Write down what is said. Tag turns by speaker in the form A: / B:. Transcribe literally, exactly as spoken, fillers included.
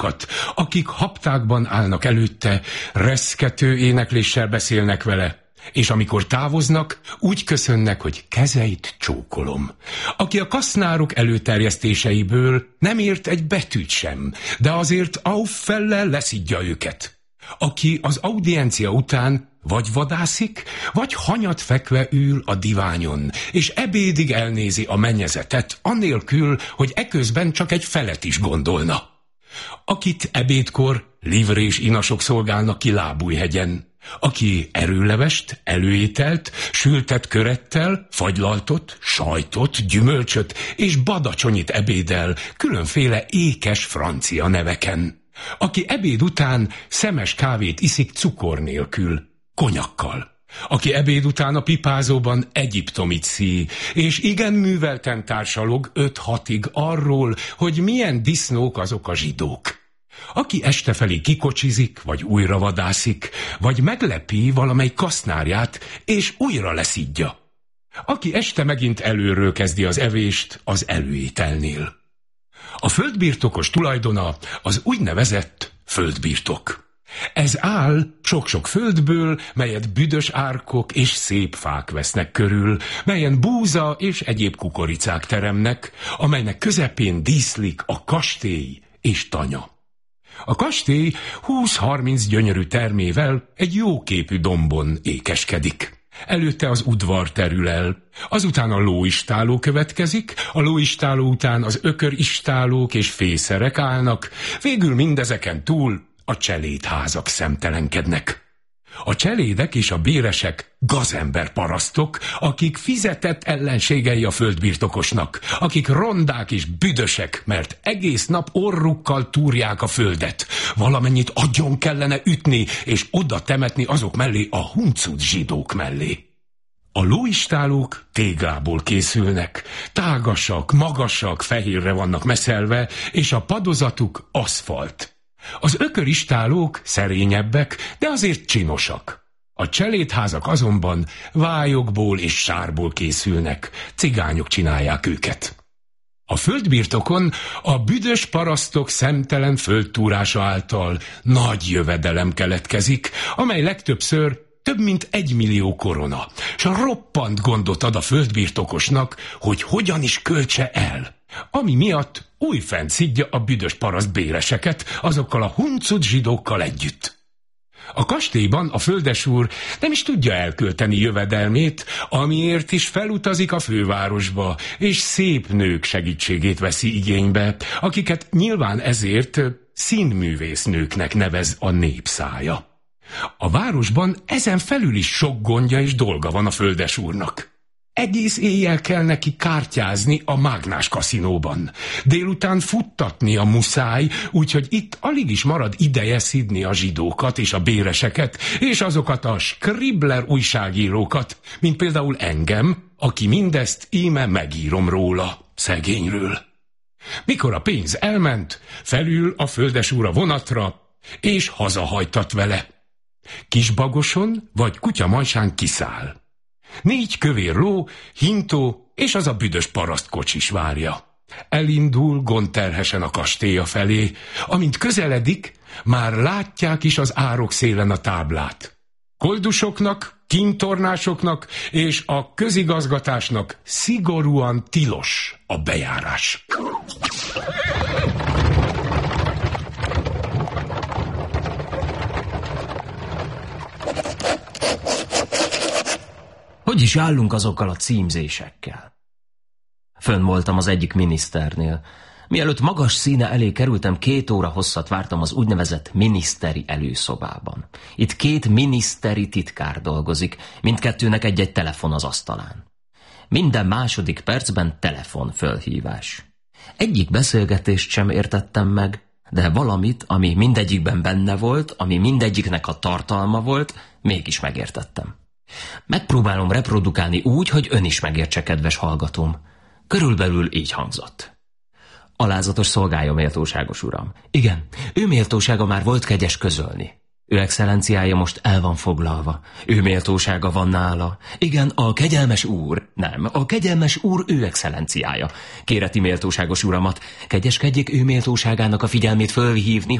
A: azokat, akik haptákban állnak előtte, reszkető énekléssel beszélnek vele, és amikor távoznak, úgy köszönnek, hogy kezeit csókolom. Aki a kasznárok előterjesztéseiből nem ért egy betűt sem, de azért auffellel leszidja őket. Aki az audiencia után vagy vadászik, vagy hanyat fekve ül a diványon, és ebédig elnézi a mennyezetet, annélkül, hogy eközben csak egy felet is gondolna. Akit ebédkor livrés inasok szolgálnak ki Lábújhegyen, aki erőlevest, előételt, sültet körettel, fagylaltot, sajtot, gyümölcsöt és badacsonyit ebédel különféle ékes francia neveken. Aki ebéd után szemes kávét iszik cukor nélkül, konyakkal. Aki ebéd után a pipázóban egyiptomit szíj, és igen művelten társalog öt-hatig arról, hogy milyen disznók azok a zsidók. Aki este felé kikocsizik, vagy újra vadászik, vagy meglepi valamely kasznárját, és újra leszidja. Aki este megint előről kezdi az evést az előételnél. A földbirtokos tulajdona az úgynevezett földbirtok. Ez áll sok-sok földből, melyet büdös árkok és szép fák vesznek körül, melyen búza és egyéb kukoricák teremnek, amelynek közepén díszlik a kastély és tanya. A kastély húsz-harminc gyönyörű termével egy jóképű dombon ékeskedik. Előtte az udvar terül el, azután a lóistáló következik, a lóistáló után az ököristálók és fészerek állnak, végül mindezeken túl a cselédházak szemtelenkednek. A cselédek és a béresek gazember parasztok, akik fizetett ellenségei a földbirtokosnak, akik rondák és büdösek, mert egész nap orrukkal túrják a földet. Valamennyit agyon kellene ütni, és oda temetni azok mellé a huncut zsidók mellé. A lóistálók téglából készülnek, tágasak, magasak, fehérre vannak meszelve, és a padozatuk aszfalt. Az ököristálók szerényebbek, de azért csinosak. A cselédházak azonban vályokból és sárból készülnek, cigányok csinálják őket. A földbirtokon a büdös parasztok szemtelen földtúrása által nagy jövedelem keletkezik, amely legtöbbször több mint egy millió korona, s a roppant gondot ad a földbirtokosnak, hogy hogyan is költse el. Ami miatt újfent szidja a büdös paraszt béreseket, azokkal a huncut zsidókkal együtt. A kastélyban a földesúr nem is tudja elkölteni jövedelmét, amiért is felutazik a fővárosba, és szép nők segítségét veszi igénybe, akiket nyilván ezért színművésznőknek nevez a népszája. A városban ezen felül is sok gondja és dolga van a földesúrnak. Egész éjjel kell neki kártyázni a mágnás kaszinóban. Délután futtatni a muszáj, úgyhogy itt alig is marad ideje szidni a zsidókat és a béreseket, és azokat a Scribbler újságírókat, mint például engem, aki mindezt íme megírom róla, szegényről. Mikor a pénz elment, felül a földesúr a vonatra, és hazahajtat vele. Kisbagoson vagy kutyamajsán kiszáll. Négy kövér ló, hintó és az a büdös parasztkocsis várja. Elindul gondterhesen a kastélya felé, amint közeledik, már látják is az árok szélen a táblát. Koldusoknak, kintornásoknak és a közigazgatásnak szigorúan tilos a bejárás.
B: Hogy is állunk azokkal a címzésekkel? Fönn voltam az egyik miniszternél. Mielőtt magas színe elé kerültem, két óra hosszat vártam az úgynevezett miniszteri előszobában. Itt két miniszteri titkár dolgozik, mindkettőnek egy-egy telefon az asztalán. Minden második percben telefonfölhívás. Egyik beszélgetést sem értettem meg, de valamit, ami mindegyikben benne volt, ami mindegyiknek a tartalma volt, mégis megértettem. Megpróbálom reprodukálni úgy, hogy ön is megértse, kedves hallgatóm. Körülbelül így hangzott. Alázatos szolgálja, méltóságos uram. Igen, ő méltósága már volt kegyes közölni. Ő excellenciája most el van foglalva. Ő méltósága van nála. Igen, a kegyelmes úr. Nem, a kegyelmes úr ő excellenciája. Kéreti méltóságos uramat, kegyeskedjék ő méltóságának a figyelmét fölhívni,